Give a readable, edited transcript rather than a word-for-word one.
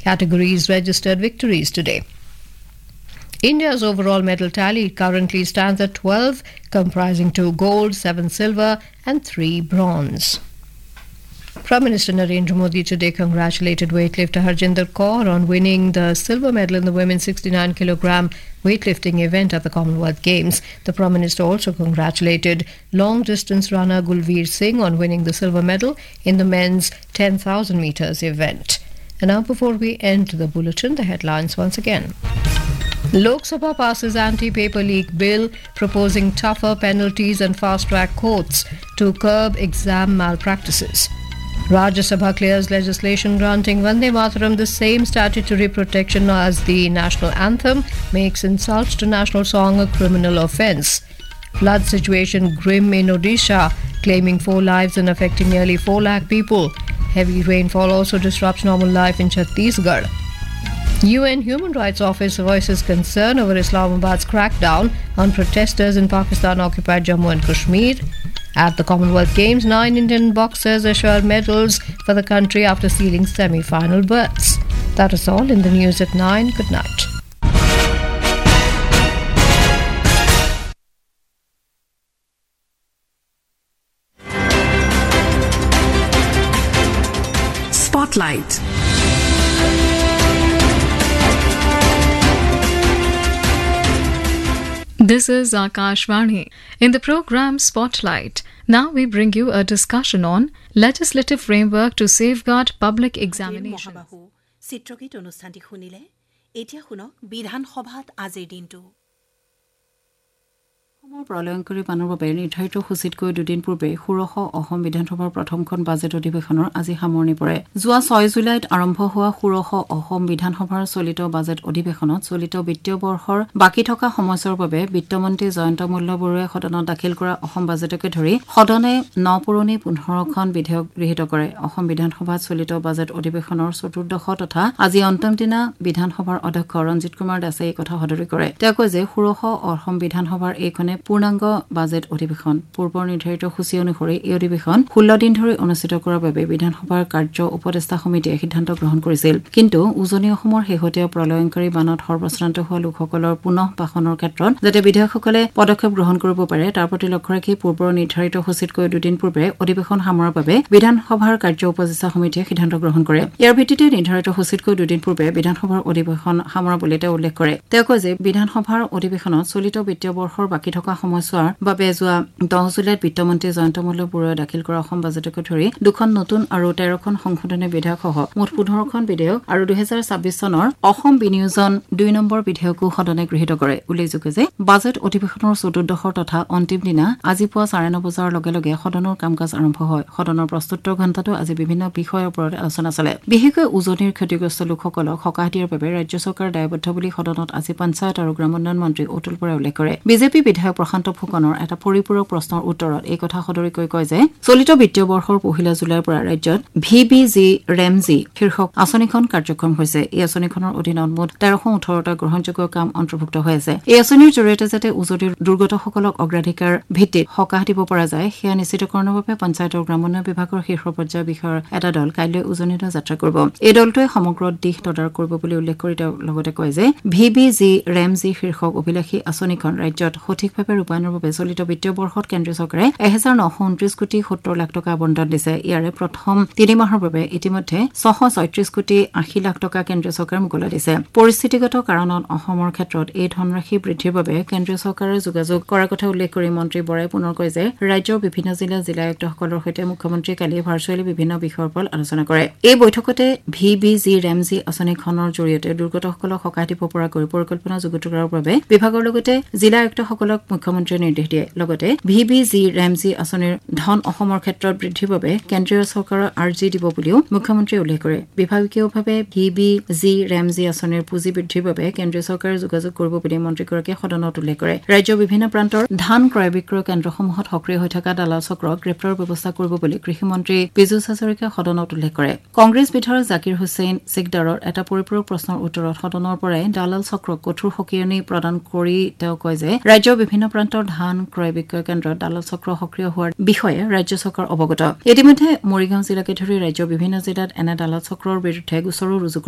categories registered victories today. India's overall medal tally currently stands at 12, comprising 2 gold, 7 silver and 3 bronze. Prime Minister Narendra Modi today congratulated weightlifter Harjinder Kaur on winning the silver medal in the women's 69 kilogram weightlifting event at the Commonwealth Games. The Prime Minister also congratulated long-distance runner Gulveer Singh on winning the silver medal in the men's 10,000 meters event. And now, before we end the bulletin, the headlines once again. Lok Sabha passes anti-paper leak bill proposing tougher penalties and fast-track courts to curb exam malpractices. Rajya Sabha clears legislation granting Vande Mataram the same statutory protection as the national anthem, makes insults to national song a criminal offence. Flood situation grim in Odisha, claiming 4 lives and affecting nearly 4 lakh people. Heavy rainfall also disrupts normal life in Chhattisgarh. UN Human Rights Office voices concern over Islamabad's crackdown on protesters in Pakistan-occupied Jammu and Kashmir. At the Commonwealth Games, 9 Indian boxers assure medals for the country after sealing semi-final berths. That is all in the news at 9. Good night. Spotlight. This is Akashvani. In the program Spotlight, now we bring you a discussion on legislative framework to safeguard public examinations. চিত্ৰগীত অনুষ্ঠানটি শুনিলে এতিয়া শুনক বিধান সভাত আজিৰ দিনটো অসমৰ প্ৰলয়ংকৰী বানৰ বাবে নিৰ্ধাৰিত সূচীতকৈ দুদিন পূৰ্বে ষোড়শ অসম বিধানসভাৰ প্ৰথমখন বাজেট অধিৱেশনৰ আজি সামৰণি পৰে যোৱা 6 জুলাইত আৰম্ভ হোৱা ষোড়শ অসম বিধানসভাৰ চলিত বাজেট অধিৱেশনত চলিত বিত্তীয় বৰ্ষৰ বাকি থকা সময়ছোৱাৰ বাবে বিত্তমন্ত্ৰী জয়ন্ত মল্ল বৰুৱাই সদনত দাখিল কৰা অসম বাজেটকে ধৰি সদনে 9 পুৰণি 15খন বিধেয়ক গৃহীত কৰে অসম বিধানসভাত চলিত বাজেট অধিৱেশনৰ চতুৰ্দশ তথা আজি অন্তিম দিনা বিধানসভাৰ অধ্যক্ষ ৰঞ্জিত কুমাৰ দাসে এই কথা সদৰি কৰে তেওঁ কয় যে ষোড়শ অসম বিধানসভাৰ এইখনে পূৰ্ণাংগ বাজেট অধিৱেশন পূৰ্বৰ নিৰ্ধাৰিত সূচী অনুসৰি এই অধিৱেশন 16 দিন ধৰি অনুষ্ঠিত কৰাৰ বাবে বিধানসভাৰ কাৰ্য উপদেষ্টা সমিতিয়ে সিদ্ধান্ত গ্ৰহণ কৰিছিল কিন্তু উজনি অসমৰ শেহতীয়া প্ৰলয়ংকাৰী বানত সৰ্বশ্ৰান্ত হোৱা লোকসকলৰ পুনঃ বাসনৰ ক্ষেত্ৰত যাতে বিধায়কসকলে পদক্ষেপ গ্ৰহণ কৰিব পাৰে তাৰ প্ৰতি লক্ষ্য ৰাখি পূৰ্বৰ নিৰ্ধাৰিত সূচীতকৈ দুদিন পূৰ্বে অধিৱেশন সামৰাৰ বাবে বিধানসভাৰ কাৰ্য উপদেষ্টা সমিতিয়ে সিদ্ধান্ত গ্ৰহণ কৰে ইয়াৰ ভিত্তিতে নিৰ্ধাৰিত সূচীতকৈ দুদিন পূৰ্বে বিধানসভাৰ অধিৱেশন সামৰা বুলি তেওঁ উল্লেখ কৰে তেওঁ কয় যে বিধানসভাৰ অধিৱেশনত চলিত বিত্তীয় বৰ্ষৰ বাকি থকা সময়ছোৱাৰ বাবে যোৱা 10 জুলাইত বিত্তমন্ত্ৰী জয়ন্ত মল্ল বৰুৱাই দাখিল কৰা অসম বাজেটকে ধৰি দুখন নতুন আৰু 13খন সংশোধনী বিধেয়ক সহ মুঠ 15খন বিধেয়ক আৰু 2026 চনৰ অসম বিনিয়োজন 2 নম্বৰ বিধেয়কো সদনে গৃহীত কৰে উল্লেখযোগ্য যে বাজেট অধিৱেশনৰ চতুৰ্দশ তথা অন্তিম দিনা আজি পুৱা 9:30 বজাৰ লগে লগে সদনৰ কামকাজ আৰম্ভ হয় সদনৰ প্ৰশ্নোত্তৰ ঘণ্টাটো আজি বিভিন্ন বিষয়ৰ ওপৰত আলোচনা চলে বিশেষকৈ উজনিৰ ক্ষতিগ্ৰস্ত লোকসকলক সকাহ দিয়াৰ বাবে ৰাজ্য চৰকাৰ দায়বদ্ধ বুলি সদনত আজি পঞ্চায়ত আৰু গ্ৰামোন্নয়ন মন্ত্ৰী অতুল বৰাই উল্লেখ কৰে বিজেপি বিধায়ক প্ৰশান্ত ফুকনৰ এটা পৰিপূৰক প্ৰশ্নৰ উত্তৰত এই কথা সদৰি কয় যে চলিত বিত্তীয় বৰ্ষৰ 1 জুলাইৰ পৰা ৰাজ্যত ভিবিজি ৰেমজি শীৰ্ষক আঁচনিখন কাৰ্যক্ষম হৈছে এই আঁচনিখনৰ অধীনত মুঠ 1318টা গ্ৰহণযোগ্য কাম অন্তৰ্ভুক্ত হৈ আছে এই আঁচনিৰ জৰিয়তে যাতে উজনিৰ দুৰ্গতসকলক অগ্ৰাধিকাৰ ভিত্তিত সকাহ দিব পৰা যায় সেয়া নিশ্চিতকৰণৰ বাবে পঞ্চায়ত আৰু গ্ৰামোন্নয়ন বিভাগৰ শীৰ্ষ পৰ্যায়ৰ বিষয়ৰ এটা দল কাইলৈ উজনিলৈ যাত্ৰা কৰিব এই দলটোৱে সমগ্ৰ দিশ তদাৰক কৰিব বুলি উল্লেখ কৰি তেওঁ লগতে কয় যে ভিবিজি ৰেমজি শীৰ্ষক অভিলাষী আঁচনিখন ৰাজ্যত সঠিকভাৱে ৰূপায়ণৰ বাবে চলিত বিত্তীয় বৰ্ষত কেন্দ্ৰীয় চৰকাৰে 1929 কোটি 70 লাখ টকা আবণ্টন দিছে ইয়াৰে প্ৰথম 3 মাহৰ বাবে ইতিমধ্যে 636 কোটি 80 লাখ টকা কেন্দ্ৰীয় চৰকাৰে মুকলি দিছে পৰিস্থিতিগত কাৰণত অসমৰ ক্ষেত্ৰত এই ধনৰাশি বৃদ্ধিৰ বাবে কেন্দ্ৰীয় চৰকাৰে যোগাযোগ কৰাৰ কথা উল্লেখ কৰি মন্ত্ৰী বৰাই পুনৰ কয় যে ৰাজ্যৰ বিভিন্ন জিলা আয়ুক্তসকলৰ সৈতে মুখ্যমন্ত্ৰী কালি ভাৰ্চুৱেলি বিভিন্ন বিষয়ৰ ওপৰত আলোচনা কৰে এই বৈঠকতে ভিবিজি ৰেমজি আঁচনিখনৰ জৰিয়তে দুৰ্গতসকলক সকাহ দিব পৰাকৈ পৰিকল্পনা যুগুত কৰাৰ বাবে বিভাগৰ লগতে জিলা আয়ুক্তসকলক মুখ্যমন্ত্ৰীয়ে নিৰ্দেশ দিয়ে লগতে ভিবিজি ৰেমজি আঁচনিৰ ধন অসমৰ ক্ষেত্ৰত বৃদ্ধিৰ বাবে কেন্দ্ৰীয় চৰকাৰৰ আৰ্জি দিব বুলিও মুখ্যমন্ত্ৰীয়ে উল্লেখ কৰে বিভাগীয়ভাৱে ভিবিজি ৰেমজি আঁচনিৰ পুঁজি বৃদ্ধিৰ বাবে কেন্দ্ৰীয় চৰকাৰে যোগাযোগ কৰিব বুলি মন্ত্ৰীগৰাকীয়ে সদনত উল্লেখ কৰে ৰাজ্যৰ বিভিন্ন প্ৰান্তৰ ধান ক্ৰয় বিক্ৰয় কেন্দ্ৰসমূহত সক্ৰিয় হৈ থকা দালাল চক্ৰক গ্ৰেপ্তাৰৰ ব্যৱস্থা কৰিব বুলি কৃষিমন্ত্ৰী পীযুষ হাজৰিকাই সদনত উল্লেখ কৰে কংগ্ৰেছ বিধায়ক জাকিৰ হুছেইন সিকদাৰৰ এটা পৰিপূৰক প্ৰশ্নৰ উত্তৰত সদনৰ পৰাই দালাল চক্ৰক কঠোৰ সকিয়নি প্ৰদান কৰি তেওঁ কয় যে ৰাজ্যৰ বিভিন্ন প্ৰান্তৰ ধান ক্ৰয় বিক্ৰয় কেন্দ্ৰত দালাল চক্ৰ সক্ৰিয় হোৱাৰ বিষয়ে ৰাজ্য চৰকাৰ অৱগত ইতিমধ্যে মৰিগাঁও জিলাকে ধৰি ৰাজ্যৰ বিভিন্ন জিলাত এনে দালাল চক্ৰৰ বিৰুদ্ধে গোচৰো ৰুজু